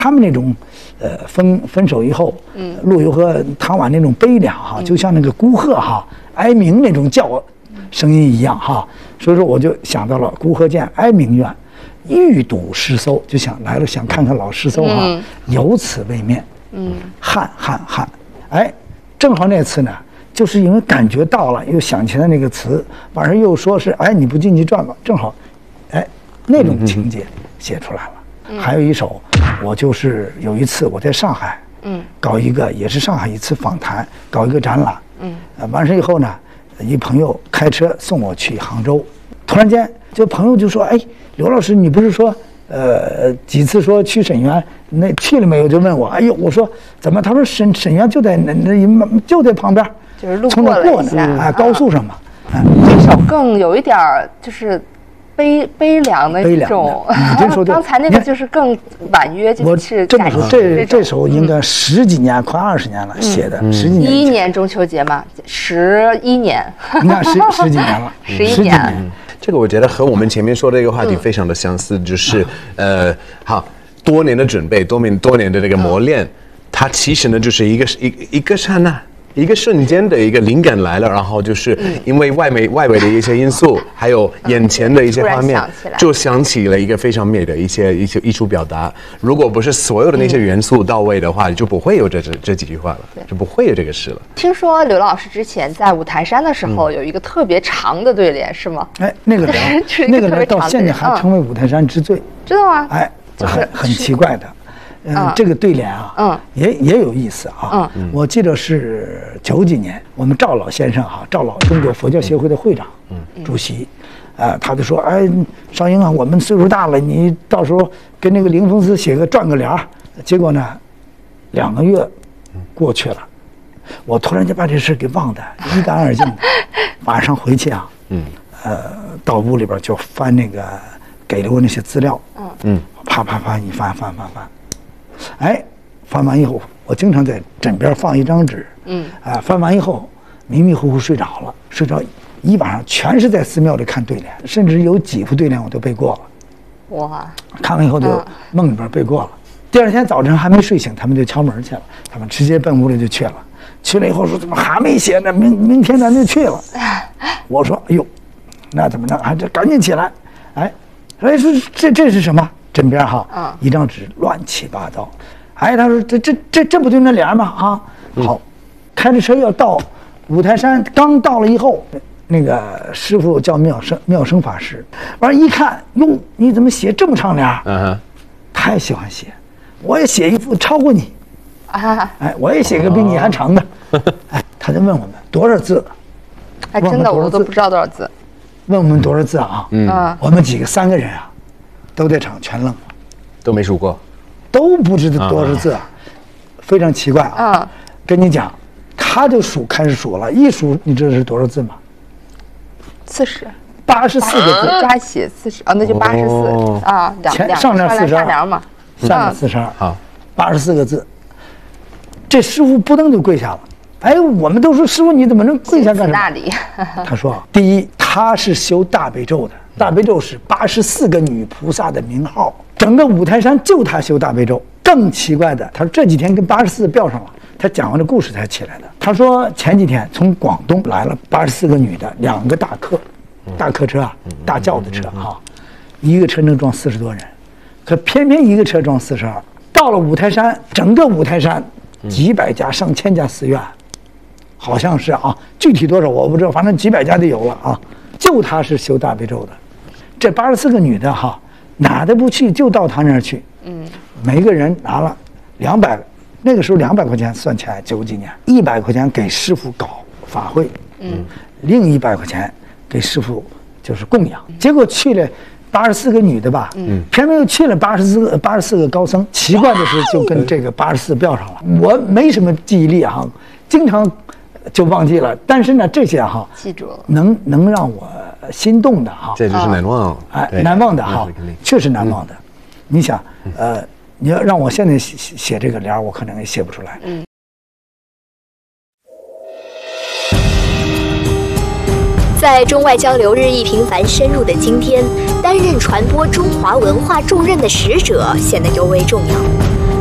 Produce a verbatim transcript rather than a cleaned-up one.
他们那种，呃，分分手以后，嗯，陆游和唐婉那种悲凉哈，嗯、就像那个孤鹤哈哀鸣那种叫声音一样哈，所以说我就想到了孤鹤见哀鸣怨，欲睹诗搜，就想来了想看看老诗搜哈，嗯、有此未面，嗯，汉汉汉，哎，正好那次呢。就是因为感觉到了，又想起来那个词，晚上又说是哎你不进去转吧，正好，哎那种情节写出来了。嗯、还有一首，我就是有一次我在上海，嗯，搞一个也是上海一次访谈，搞一个展览，嗯，呃、完事以后呢，一朋友开车送我去杭州，突然间这朋友就说，哎，刘老师你不是说呃几次说去沈园，那去了没有？就问我，哎呦，我说怎么？他说沈沈园就在那那就在旁边。 就是路过了一下， 哎，高速上嘛。 这首更有一点就是悲悲凉的一种。 你这说对。 刚才那个就是更婉约，就是这么说，这这首应该十几年，快二十年了写的，十几年。 一一年中秋节嘛，十一年。 你看十十几年了， 十一年。 这个我觉得和我们前面说的一个话题非常的相似，就是呃，好多年的准备，多年多年的这个磨练，它其实呢就是一个一一个刹那。一个瞬间的一个灵感来了，然后就是因为外围外围的一些因素，还有眼前的一些画面，就想起了一个非常美的一些一些艺术表达。如果不是所有的那些元素到位的话，就不会有这这这几句话了，就不会有这个事了。 听说刘老师之前在五台山的时候有一个特别长的对联，是吗？ 哎，那个人，那个人到现在还成为五台山之最， 知道吗？ 哎，很很奇怪的。嗯，嗯这个对联啊，嗯，也也有意思啊。嗯，我记得是九几年，我们赵老先生哈、啊，赵老中国佛教协会的会长、嗯，主席，啊、呃，他就说，哎，少英啊，我们岁数大了，你到时候跟那个灵峰寺写个转个联儿。结果呢，两个月过去了，我突然间把这事给忘得一干二净的。晚上回去啊，嗯，呃，到屋里边就翻那个给了我那些资料，嗯嗯，啪啪啪一翻翻翻翻。哎，翻完以后，我经常在枕边放一张纸，嗯，啊，翻完以后迷迷糊糊睡着了，睡着一晚上全是在寺庙里看对联，甚至有几副对联我都背过了。哇！看完以后就梦里边背过了。嗯、第二天早晨还没睡醒，他们就敲门去了，他们直接奔屋里就去了。去了以后说怎么还没写呢？明明天咱就去了。我说哎呦，那怎么着？还这赶紧起来！哎，哎说这这是什么？枕边哈，嗯、一张纸乱七八糟，哎，他说这这这这不就那联吗？啊，好，开着车要到五台山，刚到了以后，那个师傅叫妙生妙生法师，完一看，哟，你怎么写这么长联？嗯，太喜欢写，我也写一副超过你，啊，哎，我也写个比你还长的，哎，他就问我们多少字， 哎，真的我都不知道多少字， 问我们多少字啊？嗯，我们几个三个人啊。都在场全愣了， 都没数过， 都不知道多少字，啊、非常奇怪啊！啊跟你讲，他就数开始数了，一数你知道是多少字吗？ 四十， 八十四个字， 加写四十啊，那就八十四啊，两上联四十二嘛， 下联四十二啊，八十四个字。这师傅不登就跪下了。哎，我们都说师傅你怎么能跪下干什么？他说，第一，他是修大悲咒的。大悲咒是八十四个女菩萨的名号，整个五台山就他修大悲咒。更奇怪的，他说这几天跟八十四标上了。他讲完这故事才起来的。他说前几天从广东来了八十四个女的，两个大客，大客车啊，大轿子车啊，一个车能装四十多人，可偏偏一个车装四十二。到了五台山，整个五台山几百家、上千家寺院，好像是啊，具体多少我不知道，反正几百家就有了啊。就他是修大悲咒的。这八十四个女的哈，哪都不去，就到他那儿去。嗯，每个人拿了两百，那个时候两百块钱算起来九几年，一百块钱给师傅搞法会，嗯，另一百块钱给师傅就是供养。结果去了八十四个女的吧，嗯，偏偏又去了八十四个八十四个高僧。奇怪的是，就跟这个八十四标上了。我没什么记忆力啊，经常就忘记了。但是呢，这些哈， 记住了，能能让我心动的哈， 这就是难忘， 哎，难忘的哈，确实难忘的。你想，呃，你要让我现在写写这个联，我可能也写不出来。嗯。 在中外交流日益频繁深入的今天，担任传播中华文化重任的使者显得尤为重要。